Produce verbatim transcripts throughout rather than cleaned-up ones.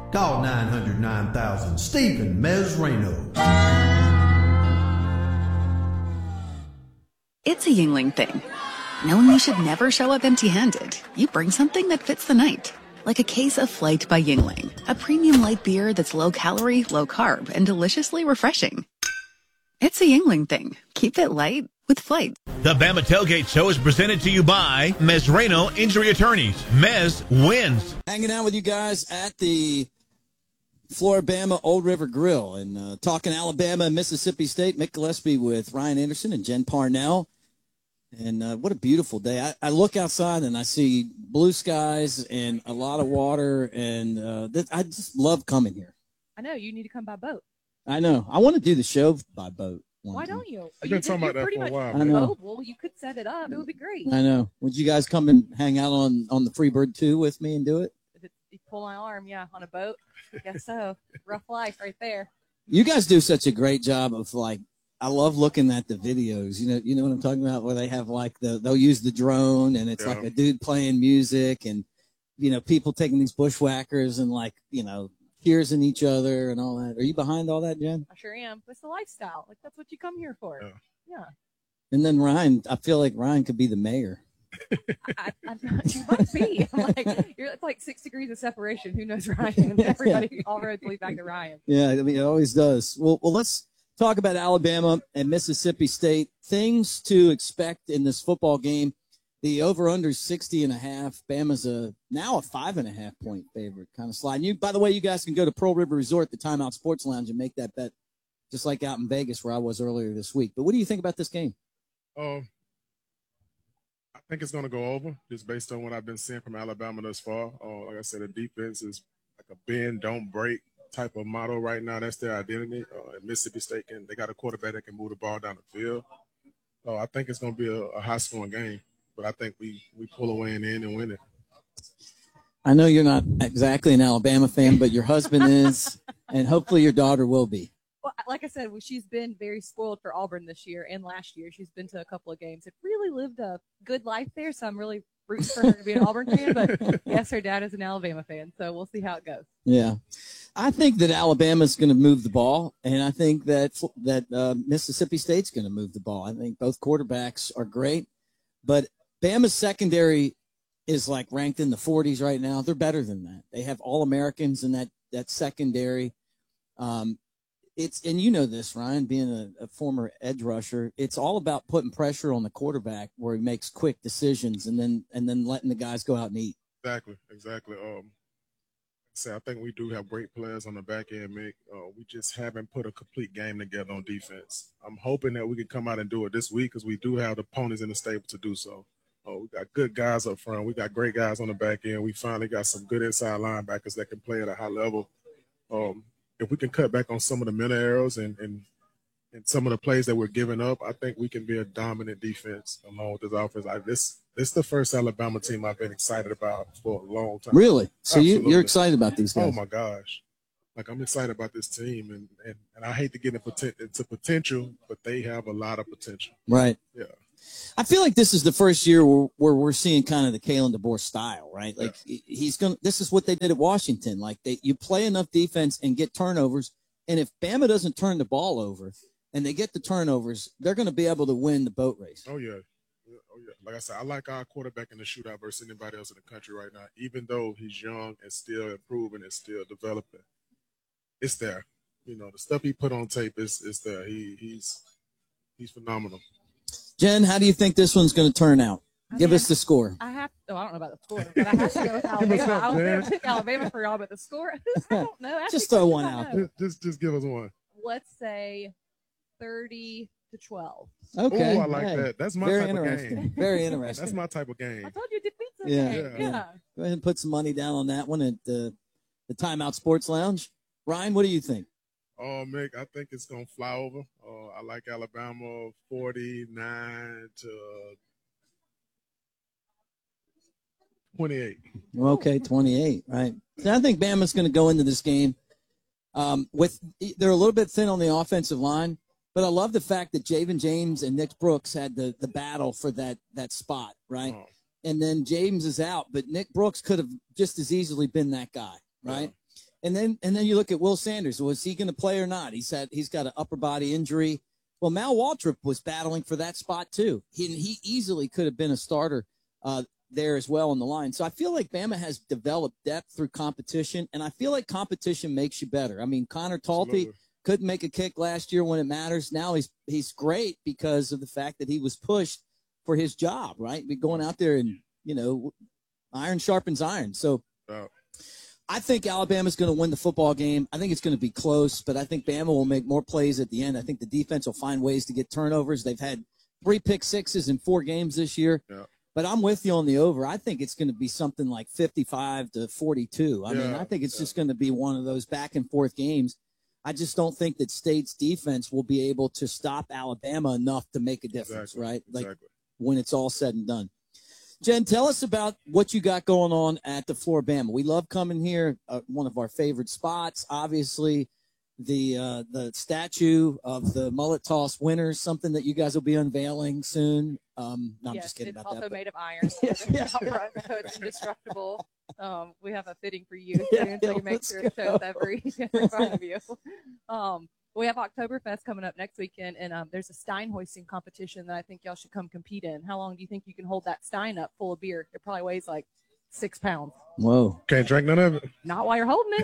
Call nine hundred nine thousand, Stephen Mesrano. It's a Yingling thing. Knowing you should never show up empty-handed, you bring something that fits the night. Like a case of Flight by Yingling, a premium light beer that's low-calorie, low-carb, and deliciously refreshing. It's a Yingling thing. Keep it light with Flight. The Bama Tailgate Show is presented to you by Mesrano Injury Attorneys. Mez wins. Hanging out with you guys at the Floribama Old River Grill and uh, talking Alabama and Mississippi State. Mick Gillespie with Ryan Anderson and Jen Parnell. And uh, what a beautiful day. I, I look outside and I see blue skies and a lot of water. And uh, th- I just love coming here. I know. You need to come by boat. I know. I want to do the show by boat. Why don't you? I've been talking about that for a while. I know. Well, you could set it up. It would be great. I know. Would you guys come and hang out on, on the Freebird two with me and do it? If it, you pull my arm, yeah, on a boat. I guess so. Rough life right there. You guys do such a great job of, like, I love looking at the videos. You know, you know what I'm talking about, where they have like the they'll use the drone and it's yeah. like a dude playing music and you know people taking these bushwhackers and like you know cheersing each other and all that. Are you behind all that, Jen? I sure am. It's the lifestyle. Like that's what you come here for. Yeah. yeah. And then Ryan, I feel like Ryan could be the mayor. I, I, you might be. I'm like you're it's like six degrees of separation. Who knows Ryan? Everybody all roads lead back to Ryan. Yeah, I mean it always does. Well, well, let's talk about Alabama and Mississippi State. Things to expect in this football game. The over-under sixty and a half. Bama's a now a five and a half point favorite, kind of sliding. You, by the way, you guys can go to Pearl River Resort, the Timeout Sports Lounge, and make that bet, just like out in Vegas where I was earlier this week. But what do you think about this game? Um, I think it's going to go over, just based on what I've been seeing from Alabama thus far. Uh, like I said, the defense is like a bend, don't break type of motto right now. That's their identity. Uh, at Mississippi State, can, they got a quarterback that can move the ball down the field. So I think it's going to be a, a high-scoring game, but I think we, we pull away in the end and win it. I know you're not exactly an Alabama fan, but your husband is, and hopefully your daughter will be. Well, like I said, she's been very spoiled for Auburn this year and last year. She's been to a couple of games. It really lived a good life there, so I'm really rooting for her to be an Auburn fan. But, yes, her dad is an Alabama fan, so we'll see how it goes. Yeah. I think that Alabama's going to move the ball, and I think that that uh, Mississippi State's going to move the ball. I think both quarterbacks are great, but Bama's secondary is like ranked in the forties right now. They're better than that. They have All-Americans in that, that secondary. Um, it's and you know this, Ryan, being a, a former edge rusher, it's all about putting pressure on the quarterback where he makes quick decisions and then and then letting the guys go out and eat. Exactly, exactly. Um, so I think we do have great players on the back end, Mick. Uh, we just haven't put a complete game together on defense. I'm hoping that we can come out and do it this week because we do have the ponies in the stable to do so. Uh, we got good guys up front. We got great guys on the back end. We finally got some good inside linebackers that can play at a high level. Um, if we can cut back on some of the middle arrows and, and and some of the plays that we're giving up, I think we can be a dominant defense along with this offense. I, this this is the first Alabama team I've been excited about for a long time. Really? So you, you're excited about these guys? Oh, my gosh. Like, I'm excited about this team, and, and, and I hate to get into, into potential, but they have a lot of potential. Right. Yeah. I feel like this is the first year where, where we're seeing kind of the Kalen DeBoer style, right? Like yeah. he's going to, this is what they did at Washington. Like they, you play enough defense and get turnovers. And if Bama doesn't turn the ball over and they get the turnovers, they're going to be able to win the boat race. Oh yeah. Oh yeah. Like I said, I like our quarterback in the shootout versus anybody else in the country right now, even though he's young and still improving and still developing. It's there. You know, the stuff he put on tape is, is there. He, he's, he's phenomenal. Jen, how do you think this one's going to turn out? I Give mean, us the score. I have. Oh, I don't know about the score, but I have to go with Alabama. I was going to pick Alabama for y'all, but the score, I don't know. I just throw one out. Just, just, just give us one. Let's say thirty to twelve. Okay. Oh, I like hey. that. That's my Very type interesting. of game. Very interesting. That's my type of game. I told you defensive yeah. game. Yeah. yeah. Go ahead and put some money down on that one at the the Timeout Sports Lounge. Ryan, what do you think? Oh, Mick, I think it's going to fly over. Uh, I like Alabama forty-nine to twenty-eight. Okay, twenty-eight, right. So I think Bama's going to go into this game um, with – they're a little bit thin on the offensive line, but I love the fact that Javen James and Nick Brooks had the, the battle for that, that spot, right? Oh. And then James is out, but Nick Brooks could have just as easily been that guy, right? And then and then you look at Will Sanders. Was he going to play or not? He's had he's got an upper body injury. Well, Mal Waltrip was battling for that spot too. He he easily could have been a starter uh, there as well on the line. So I feel like Bama has developed depth through competition, and I feel like competition makes you better. I mean, Connor Talty Absolutely. couldn't make a kick last year when it matters. Now he's he's great because of the fact that he was pushed for his job, right? Be going out there and, you know, iron sharpens iron. So oh. I think Alabama's going to win the football game. I think it's going to be close, but I think Bama will make more plays at the end. I think the defense will find ways to get turnovers. They've had three pick sixes in four games this year. Yeah. But I'm with you on the over. I think it's going to be something like fifty-five to forty-two. I yeah. mean, I think it's yeah. just going to be one of those back and forth games. I just don't think that State's defense will be able to stop Alabama enough to make a difference, exactly. right? Like exactly. when it's all said and done. Jen, tell us about what you got going on at the Floribama. We love coming here. Uh, one of our favorite spots, obviously, the uh, the statue of the mullet toss winners, something that you guys will be unveiling soon. Um, no, I'm yes, just kidding it's about also that. made of iron. yeah. So it's indestructible. Um, we have a fitting for you Yeah, soon, so yeah, you make let's sure go. it shows every in front of you. Um, we have Oktoberfest coming up next weekend, and um, there's a Stein hoisting competition that I think y'all should come compete in. How long do you think you can hold that Stein up full of beer? It probably weighs like six pounds. Whoa. Can't drink none of it. Not while you're holding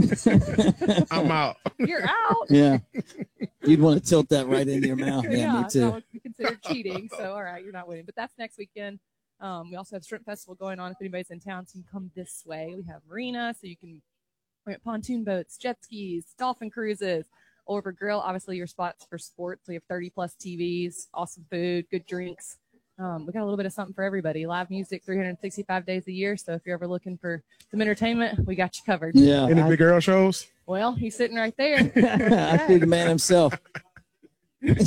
it. I'm out. You're out. Yeah. You'd want to tilt that right into your mouth. Yeah, yeah me too. that would be considered cheating. So, all right, you're not winning. But that's next weekend. Um, we also have Shrimp Festival going on. If anybody's in town, so you can come this way. We have marina, so you can rent pontoon boats, jet skis, dolphin cruises. Over Grill, obviously your spots for sports. We have thirty plus T Vs, awesome food, good drinks. Um, we got a little bit of something for everybody. Live music three hundred sixty-five days a year. So if you're ever looking for some entertainment, we got you covered. Yeah. Any I, big girl shows? Well, he's sitting right there. I see the man himself. Good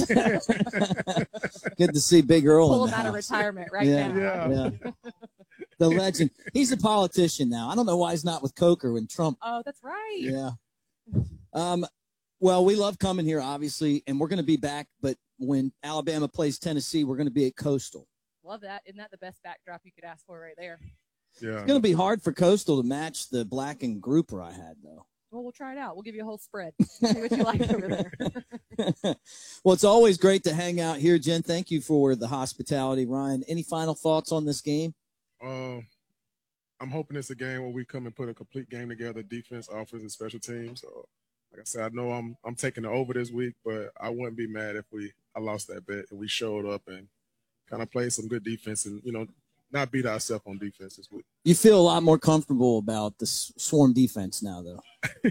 to see Big Earl. Pull in him the out of house. retirement right yeah, now. Yeah. yeah. The legend. He's a politician now. I don't know why he's not with Coker and Trump. Oh, that's right. Yeah. Um. Well, we love coming here, obviously, and we're going to be back. But when Alabama plays Tennessee, we're going to be at Coastal. Love that. Isn't that the best backdrop you could ask for right there? Yeah. It's going to be hard for Coastal to match the black and grouper I had, though. Well, we'll try it out. We'll give you a whole spread. See what you like over there. Well, it's always great to hang out here, Jen. Thank you for the hospitality. Ryan, any final thoughts on this game? Uh, I'm hoping it's a game where we come and put a complete game together, defense, offense, and special teams. So, like I said, I know I'm I'm taking the over this week, but I wouldn't be mad if we I lost that bet and we showed up and kind of played some good defense and, you know, not beat ourselves on defense this week. You feel a lot more comfortable about the swarm defense now, though.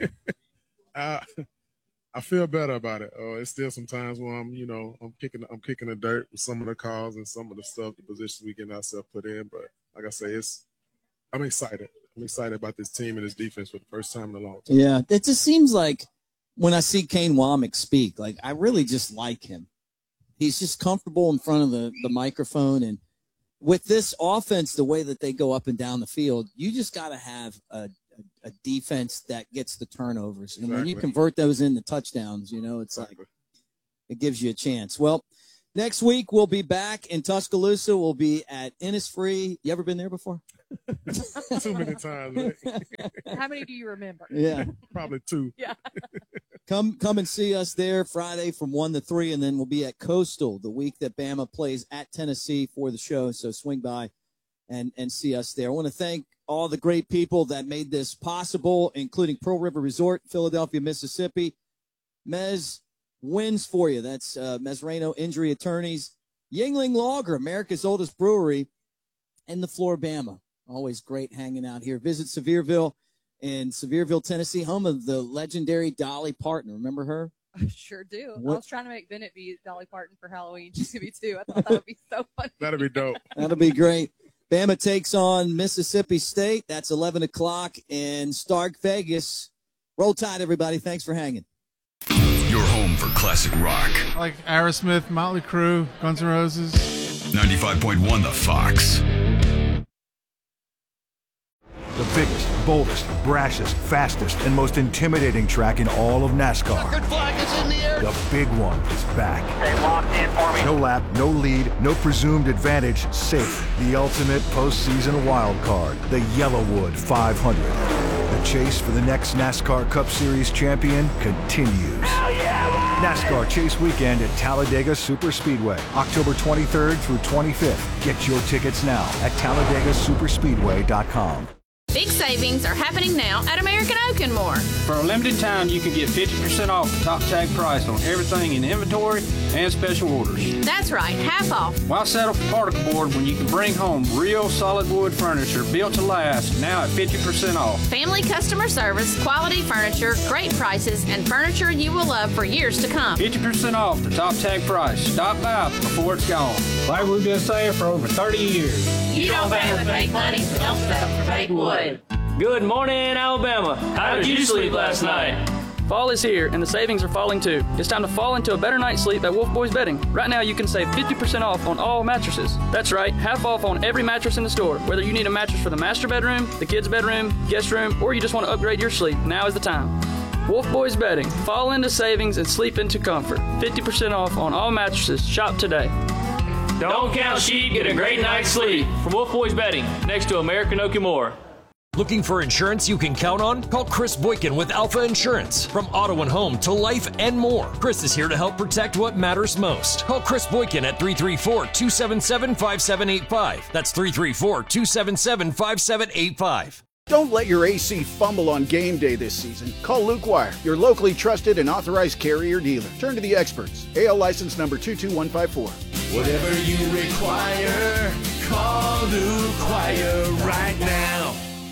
I I feel better about it. Uh, it's still some times where I'm, you know, I'm kicking I'm kicking the dirt with some of the calls and some of the stuff, the positions we get ourselves put in. But like I say, it's I'm excited. I'm excited about this team and this defense for the first time in a long time. Yeah, it just seems like when I see Kane Womack speak, like I really just like him. He's just comfortable in front of the, the microphone. And with this offense, the way that they go up and down the field, you just got to have a, a, a defense that gets the turnovers. And Exactly. when you convert those into touchdowns, you know, it's Exactly. like it gives you a chance. Well, next week we'll be back in Tuscaloosa. We'll be at Innisfree. You ever been there before? Too many times. Right? How many do you remember? Yeah. Probably two. Yeah. Come come and see us there Friday from one to three, and then we'll be at Coastal the week that Bama plays at Tennessee for the show. So swing by and, and see us there. I want to thank all the great people that made this possible, including Pearl River Resort, Philadelphia, Mississippi. Mez wins for you. That's uh, Mezrano Injury Attorneys. Yingling Lager, America's oldest brewery, and the Floribama. Always great hanging out here. Visit Sevierville in Sevierville, Tennessee, home of the legendary Dolly Parton. Remember her? I sure do. What? I was trying to make Bennett be Dolly Parton for Halloween. She's going to be too. I thought that would be so funny. That'd be dope. That'll be great. Bama takes on Mississippi State. That's eleven o'clock in Stark Vegas. Roll Tide, everybody. Thanks for hanging. Your home for classic rock. Like Aerosmith, Motley Crue, Guns N' Roses. ninety-five point one The Fox. The biggest, boldest, brashest, fastest, and most intimidating track in all of NASCAR. Checkered flag is in the air. The big one is back. Stay locked in for me. No lap, no lead, no presumed advantage, safe. The ultimate postseason wild card, the Yellowwood five hundred. The chase for the next NASCAR Cup Series champion continues. Hell yeah, NASCAR Chase Weekend at Talladega Superspeedway, October twenty-third through twenty-fifth. Get your tickets now at Talladega Superspeedway dot com. Big savings are happening now at American Oak and More. For a limited time, you can get fifty percent off the top tag price on everything in inventory and special orders. That's right, half off. Why settle for particle board when you can bring home real solid wood furniture built to last, now at fifty percent off? Family customer service, quality furniture, great prices, and furniture you will love for years to come. fifty percent off the top tag price. Stop by before it's gone. Like we've been saying for over thirty years. You don't pay with fake money, so don't settle for fake wood. Good morning, Alabama. How did you sleep last night? Fall is here, and the savings are falling too. It's time to fall into a better night's sleep at Wolf Boys Bedding. Right now, you can save fifty percent off on all mattresses. That's right, half off on every mattress in the store. Whether you need a mattress for the master bedroom, the kids' bedroom, guest room, or you just want to upgrade your sleep, now is the time. Wolf Boys Bedding. Fall into savings and sleep into comfort. fifty percent off on all mattresses. Shop today. Don't count sheep, get a great night's sleep. From Wolf Boys Bedding, next to American Oak and More. Looking for insurance you can count on? Call Chris Boykin with Alpha Insurance. From auto and home to life and more, Chris is here to help protect what matters most. Call Chris Boykin at three three four, two seven seven, five seven eight five. That's three three four, two seven seven, five seven eight five. Don't let your A C fumble on game day this season. Call Luke Wire, your locally trusted and authorized carrier dealer. Turn to the experts. A L license number two two one five four. Whatever you require, call Luke Wire right now.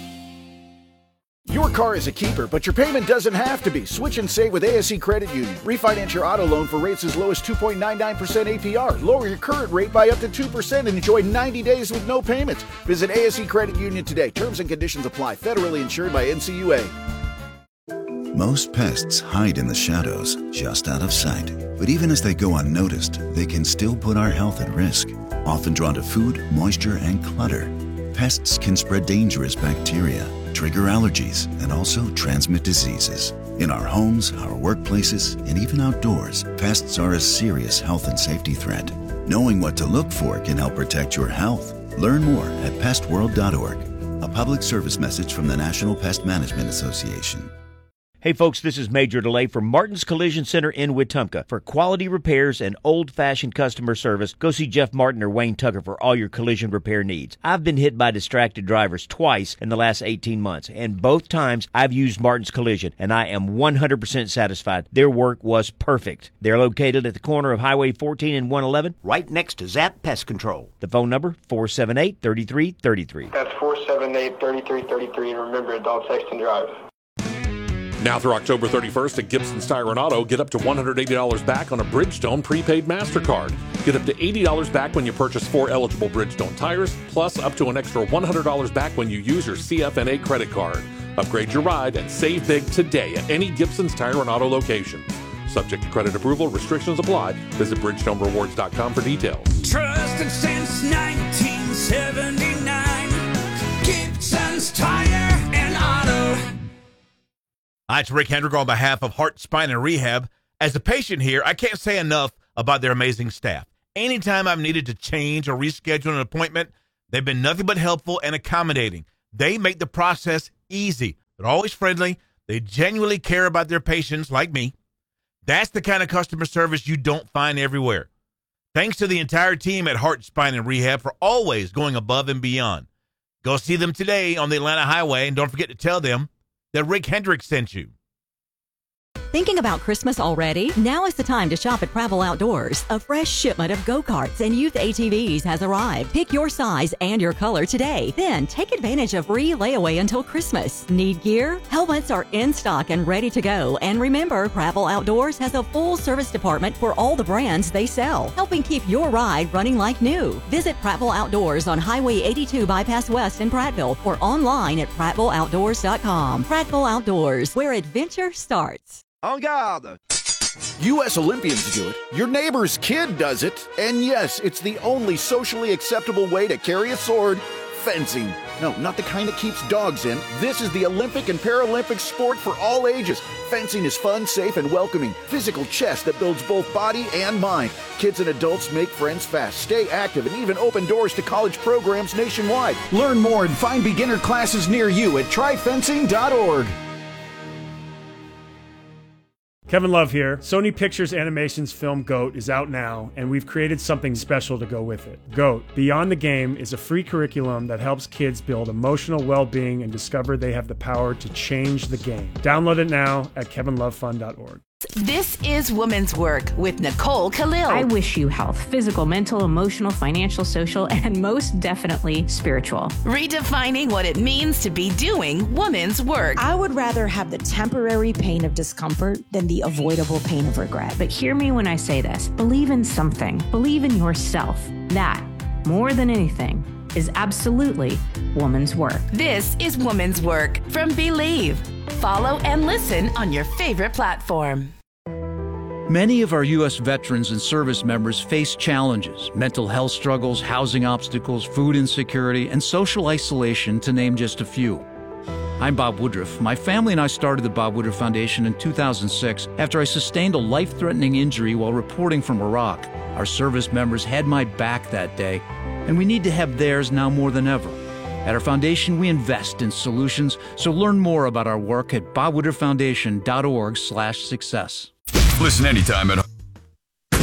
Your car is a keeper, but your payment doesn't have to be. Switch and save with A S E Credit Union. Refinance your auto loan for rates as low as two point nine nine percent A P R. Lower your current rate by up to two percent and enjoy ninety days with no payments. Visit A S E Credit Union today. Terms and conditions apply. Federally insured by N C U A. Most pests hide in the shadows, just out of sight. But even as they go unnoticed, they can still put our health at risk. Often drawn to food, moisture, and clutter, pests can spread dangerous bacteria, trigger allergies, and also transmit diseases. In our homes, our workplaces, and even outdoors, pests are a serious health and safety threat. Knowing what to look for can help protect your health. Learn more at pest world dot org. A public service message from the National Pest Management Association. Hey folks, this is Major DeLay from Martin's Collision Center in Wetumpka. For quality repairs and old-fashioned customer service, go see Jeff Martin or Wayne Tucker for all your collision repair needs. I've been hit by distracted drivers twice in the last eighteen months, and both times I've used Martin's Collision, and I am one hundred percent satisfied. Their work was perfect. They're located at the corner of Highway fourteen and one eleven, right next to Zap Pest Control. The phone number, four seven eight, three three three three. That's four seven eight, three three three three, and remember, don't text and drive. Now through October thirty-first at Gibson's Tire and Auto, get up to one hundred eighty dollars back on a Bridgestone prepaid MasterCard. Get up to eighty dollars back when you purchase four eligible Bridgestone tires, plus up to an extra one hundred dollars back when you use your C F N A credit card. Upgrade your ride and save big today at any Gibson's Tire and Auto location. Subject to credit approval, restrictions apply. Visit Bridgestone Rewards dot com for details. Trusted since nineteen seventy-nine, Gibson's Tire and Auto. Hi, it's Rick Hendrick on behalf of Heart, Spine, and Rehab. As a patient here, I can't say enough about their amazing staff. Anytime I've needed to change or reschedule an appointment, they've been nothing but helpful and accommodating. They make the process easy. They're always friendly. They genuinely care about their patients like me. That's the kind of customer service you don't find everywhere. Thanks to the entire team at Heart, Spine, and Rehab for always going above and beyond. Go see them today on the Atlanta Highway, and don't forget to tell them that Rick Hendricks sent you. Thinking about Christmas already? Now is the time to shop at Travel Outdoors. A fresh shipment of go-karts and youth A T Vs has arrived. Pick your size and your color today. Then take advantage of free layaway until Christmas. Need gear? Helmets are in stock and ready to go. And remember, Travel Outdoors has a full service department for all the brands they sell, helping keep your ride running like new. Visit Prattville Outdoors on Highway eighty-two Bypass West in Prattville or online at prattville outdoors dot com. Prattville Outdoors, where adventure starts. En garde! U S Olympians do it, your neighbor's kid does it, and yes, it's the only socially acceptable way to carry a sword fencing. No, not the kind that keeps dogs in. This is the Olympic and Paralympic sport for all ages. Fencing is fun, safe, and welcoming. Physical chess that builds both body and mind. Kids and adults make friends fast, stay active, and even open doors to college programs nationwide. Learn more and find beginner classes near you at try fencing dot org. Kevin Love here. Sony Pictures Animation's film GOAT is out now, and we've created something special to go with it. GOAT, Beyond the Game, is a free curriculum that helps kids build emotional well-being and discover they have the power to change the game. Download it now at kevin love fund dot org. This is Women's Work with Nicole Khalil. I wish you health, physical, mental, emotional, financial, social, and most definitely spiritual. Redefining what it means to be doing women's work. I would rather have the temporary pain of discomfort than the avoidable pain of regret. But hear me when I say this. Believe in something. Believe in yourself. That, more than anything, is absolutely woman's work. This is Woman's Work from Believe. Follow and listen on your favorite platform. Many of our U S veterans and service members face challenges, mental health struggles, housing obstacles, food insecurity, and social isolation, to name just a few. I'm Bob Woodruff. My family and I started the Bob Woodruff Foundation in two thousand six after I sustained a life-threatening injury while reporting from Iraq. Our service members had my back that day, and we need to have theirs now more than ever. At our foundation, we invest in solutions, so learn more about our work at bob woodruff foundation dot org slash success. Listen anytime at